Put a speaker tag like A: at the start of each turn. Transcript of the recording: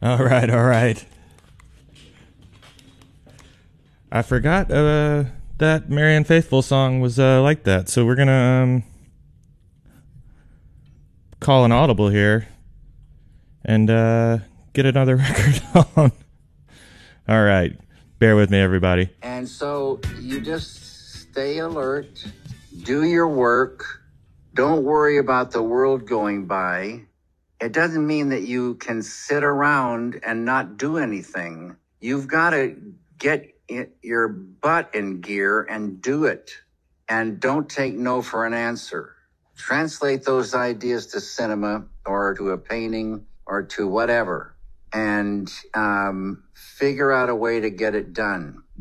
A: All right, all right. I forgot that Marianne Faithfull song was like that, so we're gonna call an audible here and get another record on. All right, bear with me, everybody.
B: And so you just stay alert, do your work, don't worry about the world going by. It doesn't mean that you can sit around and not do anything. You've got to get your butt in gear and do it. And don't take no for an answer. Translate those ideas to cinema or to a painting or to whatever, and figure out a way to get it done.